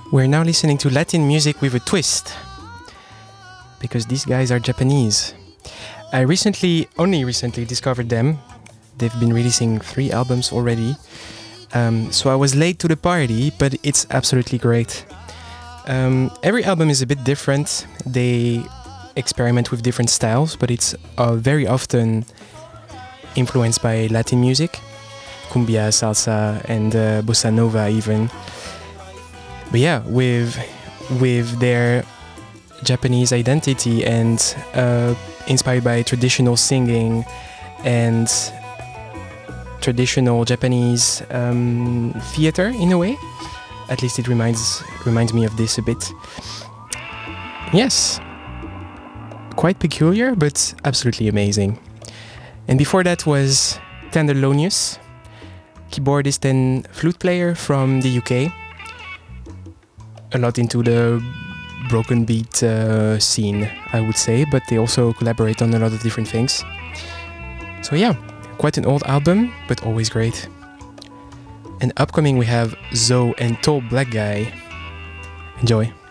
We're now listening to Latin music with a twist, because these guys are Japanese. I only recently discovered them. They've been releasing 3 albums already. So I was late to the party, but it's absolutely great. Every album is a bit different. They experiment with different styles, but it's very often influenced by Latin music. Cumbia, salsa, and bossa nova even. But yeah, with their Japanese identity and inspired by traditional singing and traditional Japanese theater in a way. At least it reminds me of this a bit. Yes, quite peculiar, but absolutely amazing. And before that was Tenderlonius, keyboardist and flute player from the UK. A lot into the broken beat scene, I would say, but they also collaborate on a lot of different things. So yeah, quite an old album, but always great. And upcoming we have Zoe and Tall Black Guy. Enjoy.